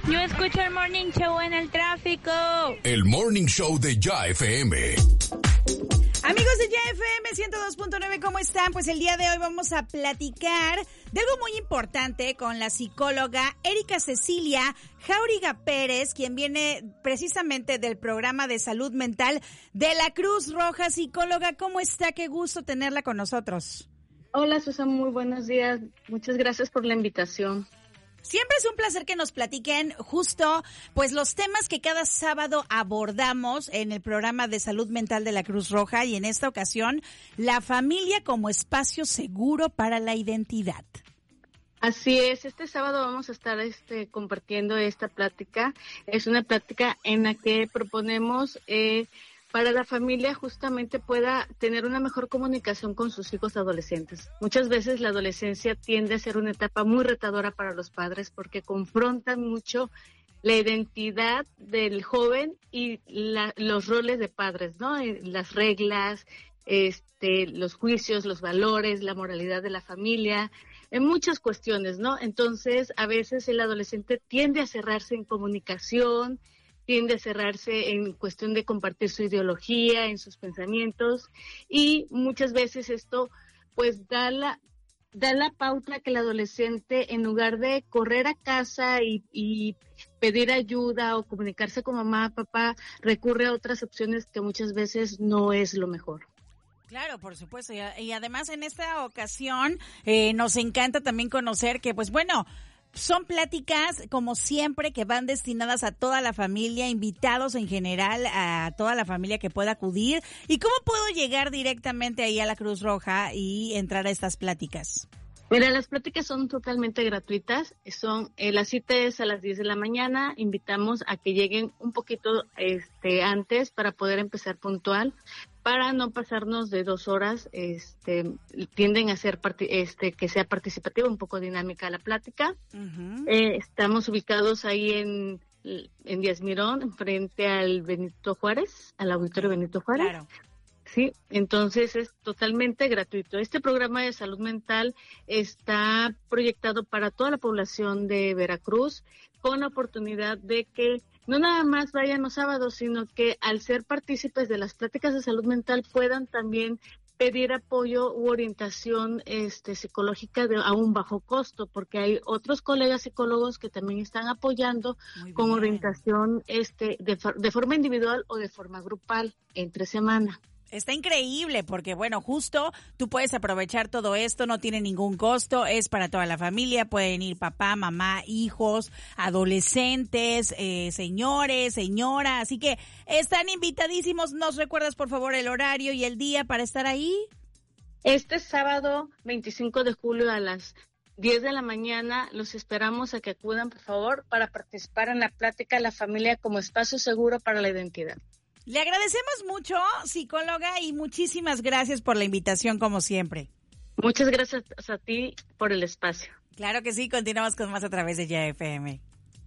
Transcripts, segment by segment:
Yo escucho el Morning Show en el tráfico. El Morning Show de Ya FM. Amigos de Ya FM 102.9, ¿cómo están? Pues el día de hoy vamos a platicar de algo muy importante con la psicóloga Erika Cecilia Jáuriga Pérez, quien viene precisamente del programa de salud mental de la Cruz Roja. Psicóloga, ¿cómo está? Qué gusto tenerla con nosotros. Hola, Susan, muy buenos días. Muchas gracias por la invitación. Siempre es un placer que nos platiquen justo pues los temas que cada sábado abordamos en el programa de salud mental de la Cruz Roja, y en esta ocasión la familia como espacio seguro para la identidad. Así es, este sábado vamos a estar compartiendo esta plática. Es una plática en la que proponemos para la familia justamente pueda tener una mejor comunicación con sus hijos adolescentes. Muchas veces la adolescencia tiende a ser una etapa muy retadora para los padres porque confrontan mucho la identidad del joven y los roles de padres, ¿no? Las reglas, los juicios, los valores, la moralidad de la familia, en muchas cuestiones, ¿no? Entonces, a veces el adolescente tiende a cerrarse en comunicación, tiende a cerrarse en cuestión de compartir su ideología, en sus pensamientos, y muchas veces esto pues da la pauta que el adolescente, en lugar de correr a casa y pedir ayuda o comunicarse con mamá, papá, recurre a otras opciones que muchas veces no es lo mejor. Claro, por supuesto, y además en esta ocasión nos encanta también conocer que pues bueno, son pláticas, como siempre, que van destinadas a toda la familia, invitados en general, a toda la familia que pueda acudir. ¿Y cómo puedo llegar directamente ahí a la Cruz Roja y entrar a estas pláticas? Mira, las pláticas son totalmente gratuitas. La cita es a las 10 de la mañana. Invitamos a que lleguen un poquito antes para poder empezar puntual. Para no pasarnos de 2 horas, tienden a ser que sea participativa, un poco dinámica la plática. Uh-huh. Estamos ubicados ahí en Díaz Mirón, frente al Benito Juárez, al Auditorio Benito Juárez. Claro. Sí, entonces es totalmente gratuito. Este programa de salud mental está proyectado para toda la población de Veracruz, con la oportunidad de que no nada más vayan los sábados, sino que al ser partícipes de las pláticas de salud mental puedan también pedir apoyo u orientación psicológica a un bajo costo, porque hay otros colegas psicólogos que también están apoyando con orientación de forma individual o de forma grupal entre semana. Está increíble porque, bueno, justo tú puedes aprovechar todo esto, no tiene ningún costo, es para toda la familia, pueden ir papá, mamá, hijos, adolescentes, señores, señora, así que están invitadísimos. ¿Nos recuerdas, por favor, el horario y el día para estar ahí? Este sábado 25 de julio a las 10 de la mañana los esperamos a que acudan, por favor, para participar en la plática La Familia como Espacio Seguro para la Identidad. Le agradecemos mucho, psicóloga, y muchísimas gracias por la invitación, como siempre. Muchas gracias a ti por el espacio. Claro que sí, continuamos con más a través de Ya FM.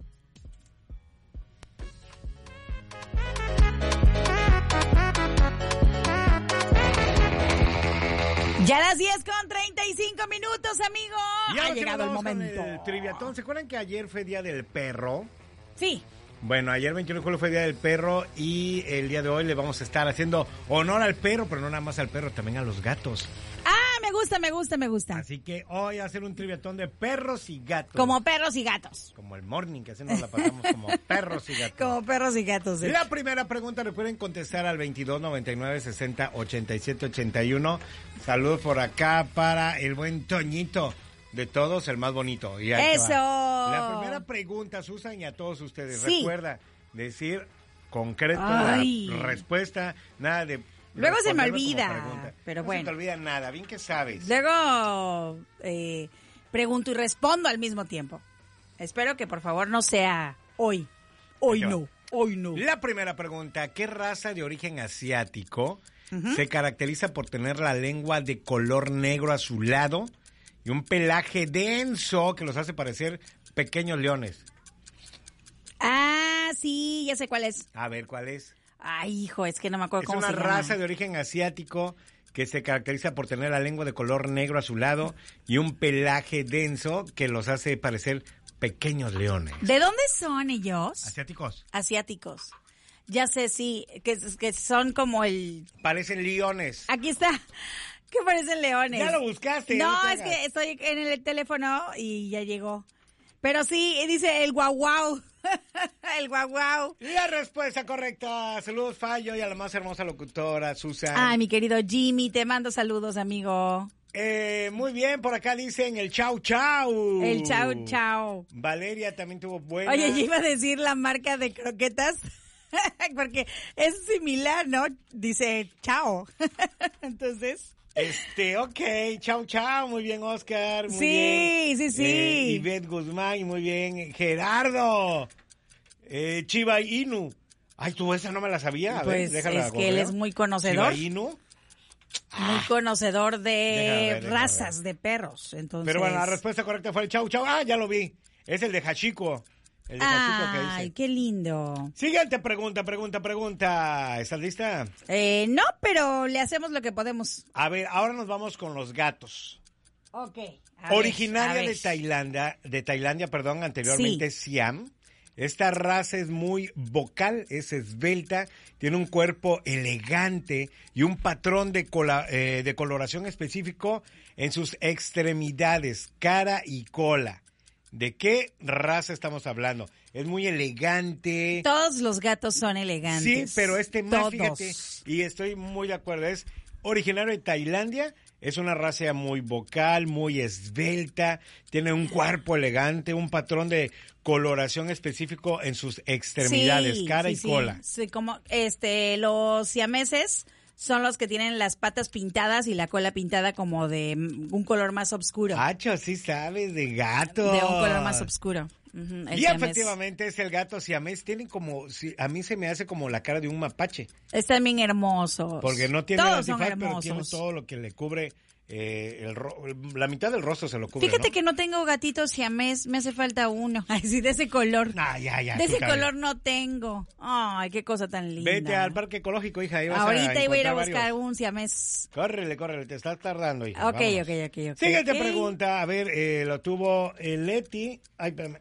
Ya las 10:35, amigos. Ya ha llegado el momento. El triviatón. ¿Se acuerdan que ayer fue Día del Perro? Sí. Bueno, ayer 21 de julio fue Día del Perro y el día de hoy le vamos a estar haciendo honor al perro, pero no nada más al perro, también a los gatos. Ah, me gusta. Así que hoy va a ser un triviatón de perros y gatos. Como perros y gatos. Como el morning, que así nos la pasamos como perros y gatos. Como perros y gatos. La primera pregunta, recuerden contestar al 22 99 60 87 81. Saludos por acá para el buen Toñito. De todos, el más bonito. Y ¡eso! La primera pregunta, Susan, y a todos ustedes. Sí. Recuerda decir concreto la respuesta, nada de... Luego se me olvida, pero no bueno. No se te olvida nada, bien que sabes. Luego pregunto y respondo al mismo tiempo. Espero que por favor no sea hoy. Hoy no. La primera pregunta, ¿qué raza de origen asiático se caracteriza por tener la lengua de color negro azulado y un pelaje denso que los hace parecer pequeños leones? Ah, sí, ya sé cuál es. A ver, ¿cuál es? Ay, hijo, es que no me acuerdo cómo se llama. Es una raza de origen asiático que se caracteriza por tener la lengua de color negro azulado y un pelaje denso que los hace parecer pequeños leones. ¿De dónde son ellos? Asiáticos. Asiáticos. Ya sé, sí, que son como el... Parecen leones. Aquí está, que parecen leones. Ya lo buscaste. No, es que estoy en el teléfono y ya llegó. Pero sí, dice el guau guau. El guau guau. La respuesta correcta. Saludos, Fallo, y a la más hermosa locutora, Susan. Ay, mi querido Jimmy, te mando saludos, amigo. Muy bien, por acá dicen el chau chau. El chau chau. Valeria también tuvo buena. Oye, yo iba a decir la marca de croquetas, porque es similar, ¿no? Dice chao. Entonces... Ok, chau chau, muy bien, Oscar. Muy sí, bien. sí. Ivette Guzmán, y muy bien, Gerardo. Chiba Inu. Ay, tú esa no me la sabía. A pues ver, déjala es que él es muy conocedor. Chiba Inu. Muy conocedor de déjame razas ver. de perros, entonces... Pero bueno, la respuesta correcta fue el chau chau. Ah, ya lo vi. Es el de Hachiko. El de Hachiko que dice. Ay, qué lindo. Siguiente pregunta. ¿Estás lista? No, pero le hacemos lo que podemos. A ver, ahora nos vamos con los gatos. Ok. Originaria de Tailandia, anteriormente Siam. Esta raza es muy vocal, es esbelta, tiene un cuerpo elegante y un patrón de coloración específico en sus extremidades, cara y cola. ¿De qué raza estamos hablando? Es muy elegante. Todos los gatos son elegantes. Sí, pero más, todos. fíjate, y estoy muy de acuerdo, es originario de Tailandia, es una raza muy vocal, muy esbelta, tiene un cuerpo elegante, un patrón de coloración específico en sus extremidades, cara y cola. Sí, como los siameses son los que tienen las patas pintadas y la cola pintada como de un color más oscuro. Hacho, sí sabes de gato. De un color más oscuro. Y siamés. Efectivamente es el gato siamés. Tienen como, a mí se me hace como la cara de un mapache. Es también hermoso. Porque no tiene todos son antifaz, hermosos. pero tiene todo lo que le cubre. La mitad del rostro se lo cubre. Fíjate ¿no? que no tengo gatitos siamés, me hace falta uno. Ay, sí, de ese color. Ya, de ese color no tengo. Ay, qué cosa tan linda. Vete al parque ecológico, hija. Ahí vas ahorita voy a ir a buscar varios. un siamés. Córrele, te estás tardando, hija. Ok. Siguiente pregunta. A ver, lo tuvo Leti. Ay, espérame.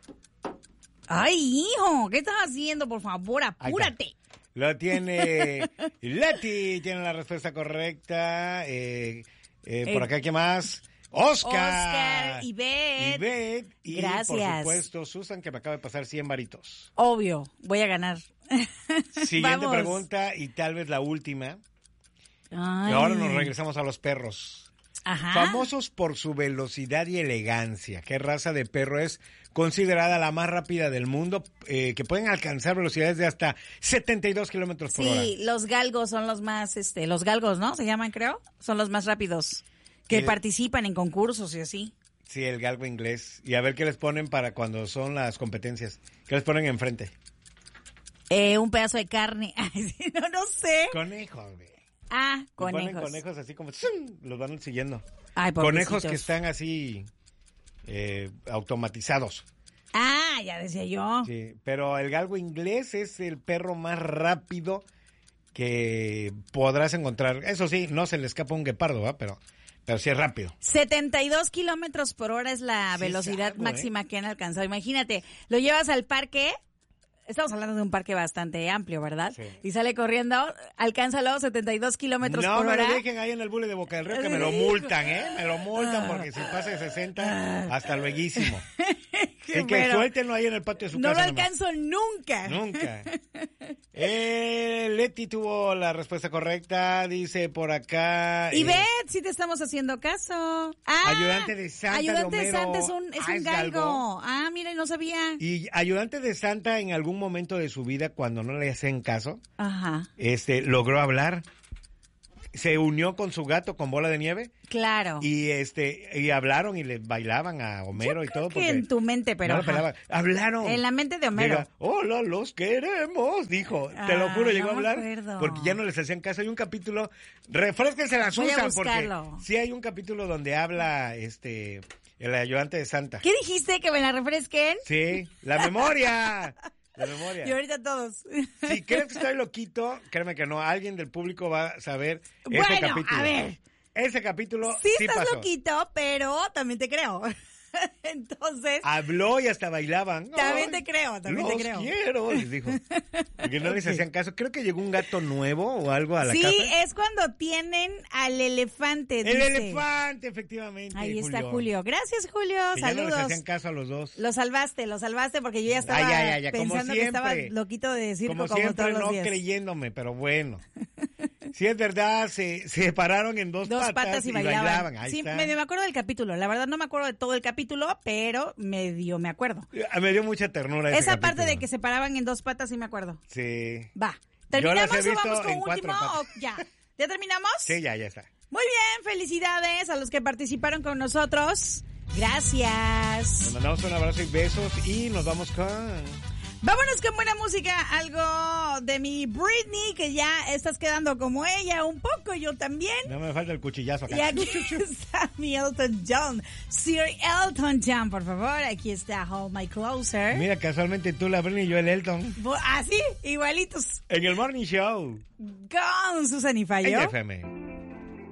Ay, hijo, ¿qué estás haciendo? Por favor, apúrate. Lo tiene Leti, tiene la respuesta correcta. Por acá, ¿qué más? Oscar, Ivette. Y gracias. por supuesto, Susan, que me acaba de pasar 100 varitos. Obvio, voy a ganar. Siguiente pregunta y tal vez la última. Ay. Y ahora nos regresamos a los perros. Ajá. Famosos por su velocidad y elegancia. ¿Qué raza de perro es considerada la más rápida del mundo? Que pueden alcanzar velocidades de hasta 72 kilómetros por hora. Sí, los galgos son los más, los galgos, ¿no? Se llaman, creo. Son los más rápidos. Que participan en concursos y así. Sí, el galgo inglés. Y a ver qué les ponen para cuando son las competencias. ¿Qué les ponen enfrente? Un pedazo de carne. Ay, sí, no sé. Conejos, güey. Ah, conejos. Ponen conejos así como... Los van siguiendo. Ay, conejos que están así automatizados. Ah, ya decía yo. Sí, pero el galgo inglés es el perro más rápido que podrás encontrar. Eso sí, no se le escapa un guepardo, ¿va? Pero sí es rápido. 72 kilómetros por hora es la velocidad máxima que han alcanzado. Imagínate, lo llevas al parque. Estamos hablando de un parque bastante amplio, ¿verdad? Sí. Y sale corriendo, alcásalo 72 kilómetros por hora. No me lo dejen ahí en el bule de Boca del Río, que me lo multan, ¿eh? Me lo multan porque si pasa de 60, hasta lueguísimo. Así que suéltenlo ahí en el patio de su casa. No lo alcanzo nunca. Nunca. Leti tuvo la respuesta correcta, dice por acá. Ivette, sí te estamos haciendo caso. Ayudante de Santa. Ayudante de Santa es un es galgo. Ah, mire, no sabía. Y ayudante de Santa en algún momento de su vida, cuando no le hacían caso, ajá, logró hablar. Se unió con su gato con Bola de Nieve. Claro. Y hablaron y le bailaban a Homero. Yo y todo. Creo que en tu mente, pero. No hablaron. En la mente de Homero. Llega, hola, los queremos, dijo. Te lo juro, llegó a hablar. Acuerdo. Porque ya no les hacían caso. Hay un capítulo. Refresquense la Susan, porque sí hay un capítulo donde habla el ayudante de Santa. ¿Qué dijiste? ¿Que me la refresquen? Sí, la memoria. La memoria. Y ahorita todos. Si crees que estoy loquito, créeme que no. Alguien del público va a saber bueno, ese capítulo. A ver. Ese capítulo sí sí estás pasó. Loquito, pero también te creo. Entonces... Habló y hasta bailaban. También te creo, también te creo. Los quiero, les dijo. Porque no les hacían caso. Creo que llegó un gato nuevo o algo a la casa. Sí, es cuando tienen al elefante, El dice. elefante, efectivamente. Ahí está Julio. Gracias, Julio. Que Saludos. Ya no les hacían caso a los dos. Lo salvaste porque yo ya estaba ya, como pensando que estaba siempre. loquito de circo como siempre, todos los no días. creyéndome, pero bueno. Sí, es verdad, se pararon en dos patas y bailaban. Ahí Sí, está. medio me acuerdo del capítulo. La verdad no me acuerdo de todo el capítulo, pero medio me acuerdo. Me dio mucha ternura ese Esa parte capítulo. de que se paraban en dos patas sí me acuerdo. Sí. Va. Yo las ¿Terminamos he o visto vamos con en cuatro último? patas. O ya. ¿Ya terminamos? Sí, ya está. Muy bien, felicidades a los que participaron con nosotros. Gracias. Nos mandamos un abrazo y besos y nos vamos con... Vámonos con buena música, algo de mi Britney, que ya estás quedando como ella un poco, yo también. No me falta el cuchillazo acá. Y aquí está mi Elton John. Sir Elton John, por favor, aquí está Hold My Closer. Mira, casualmente tú la Britney y yo el Elton. Así, igualitos. En el Morning Show. Con Susan y Fallo. En FM.